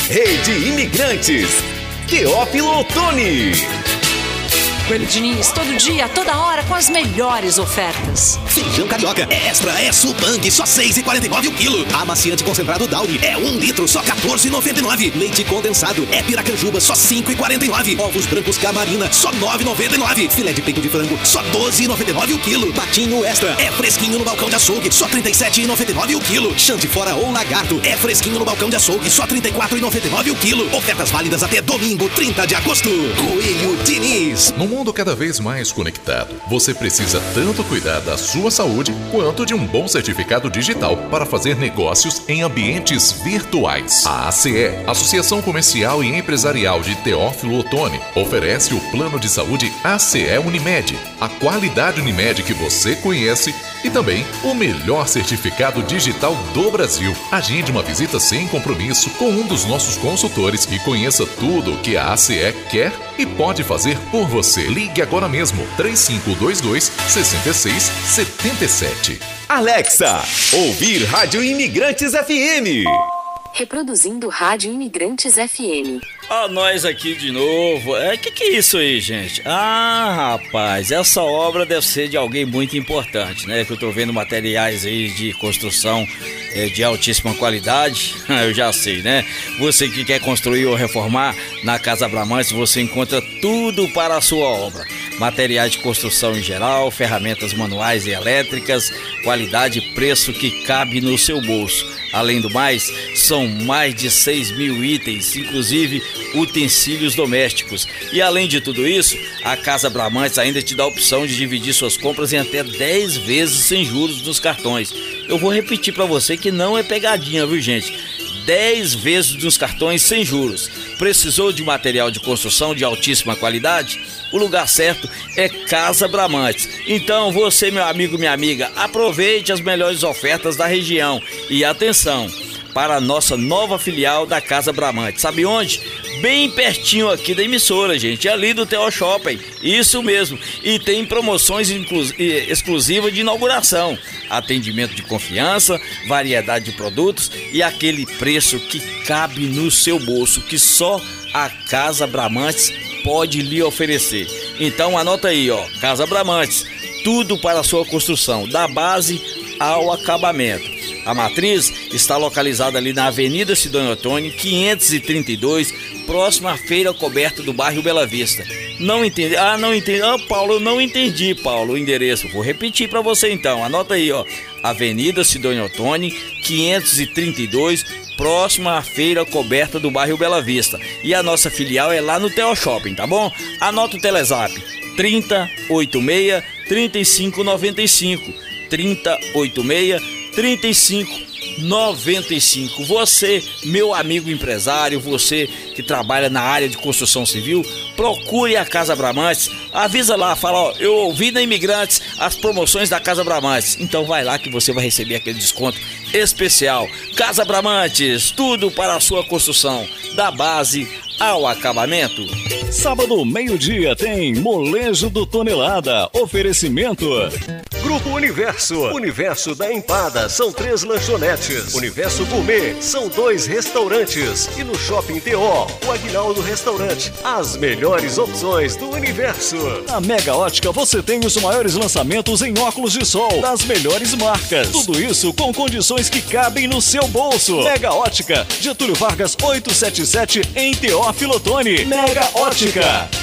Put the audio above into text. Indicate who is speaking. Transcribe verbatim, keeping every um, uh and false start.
Speaker 1: Rede Imigrantes, Teófilo Otoni.
Speaker 2: Coelho Diniz, todo dia, toda hora, com as melhores ofertas.
Speaker 3: Feijão carioca é extra, é Sultang, só seis reais e quarenta e nove centavos o quilo. Amaciante concentrado Downy é um litro, só quatorze reais e noventa e nove centavos. Leite condensado é Piracanjuba, só cinco reais e quarenta e nove centavos. Ovos brancos Camarina, só nove reais e noventa e nove centavos. Filé de peito de frango, só doze reais e noventa e nove centavos o quilo. Patinho extra é fresquinho no balcão de açougue, só trinta e sete reais e noventa e nove centavos o quilo. Chante fora ou lagarto é fresquinho no balcão de açougue, só trinta e quatro reais e noventa e nove centavos o quilo. Ofertas válidas até domingo, trinta de agosto. Coelho Diniz.
Speaker 4: No mundo cada vez mais conectado, você precisa tanto cuidar da sua saúde quanto de um bom certificado digital para fazer negócios em ambientes virtuais. A ACE, Associação Comercial e Empresarial de Teófilo Otoni, oferece o plano de saúde A C E Unimed, a qualidade Unimed que você conhece e também o melhor certificado digital do Brasil. Agende uma visita sem compromisso com um dos nossos consultores e conheça tudo o que a A C E quer e pode fazer por você. Ligue agora mesmo, três cinco dois dois, seis seis sete sete.
Speaker 1: Alexa, ouvir Rádio Imigrantes F M.
Speaker 5: Reproduzindo Rádio Imigrantes F M.
Speaker 6: Ó, nós aqui de novo. É, que que é isso aí, gente? Ah, rapaz, essa obra deve ser de alguém muito importante, né? Que eu tô vendo materiais aí de construção é, de altíssima qualidade. Eu já sei, né? Você que quer construir ou reformar, na Casa Bramantes você encontra tudo para a sua obra. Materiais de construção em geral, ferramentas manuais e elétricas, qualidade e preço que cabe no seu bolso. Além do mais, são mais de seis mil itens, inclusive utensílios domésticos. E além de tudo isso, a Casa Bramantes ainda te dá a opção de dividir suas compras em até dez vezes sem juros nos cartões. Eu vou repetir para você que não é pegadinha, viu, gente? dez vezes nos cartões sem juros. Precisou de material de construção de altíssima qualidade? O lugar certo é Casa Bramantes. Então você, meu amigo, minha amiga, aproveite as melhores ofertas da região. E atenção, para a nossa nova filial da Casa Bramantes. Sabe onde? Bem pertinho aqui da emissora, gente, ali do Teo Shopping. Isso mesmo. E tem promoções inclu- exclusivas de inauguração. Atendimento de confiança, variedade de produtos e aquele preço que cabe no seu bolso, que só a Casa Bramantes pode lhe oferecer. Então anota aí, ó, Casa Bramantes, tudo para a sua construção, da base ao acabamento. A matriz está localizada ali na Avenida Sidônio Otoni, quinhentos e trinta e dois, próxima à Feira Coberta do bairro Bela Vista. Não entendi? Ah, não entendi. Ah, Paulo, eu não entendi, Paulo, o endereço. Vou repetir para você então. Anota aí, ó. Avenida Sidônio Otoni, quinhentos e trinta e dois, próxima à Feira Coberta do bairro Bela Vista. E a nossa filial é lá no Teo Shopping, tá bom? Anota o Telezap: trinta, oitenta e seis, trinta e cinco noventa e cinco. trinta, oitenta e seis, trinta e cinco noventa e cinco. Você, meu amigo empresário, você que trabalha na área de construção civil, procure a Casa Bramantes. Avisa lá, fala, ó, eu ouvi na Imigrantes as promoções da Casa Bramantes. Então vai lá que você vai receber aquele desconto especial. Casa Bramantes, tudo para a sua construção, da base ao acabamento.
Speaker 7: Sábado, meio-dia, tem Molejo do Tonelada. Oferecimento
Speaker 8: Grupo Universo. Universo da Empada são três lanchonetes. Universo Gourmet são dois restaurantes. E no Shopping T O, o Aguinaldo Restaurante. As melhores opções do universo.
Speaker 7: Na Mega Ótica você tem os maiores lançamentos em óculos de sol das melhores marcas. Tudo isso com condições que cabem no seu bolso. Mega Ótica, Getúlio Vargas oitocentos e setenta e sete em Teófilo Otoni. Mega Ótica.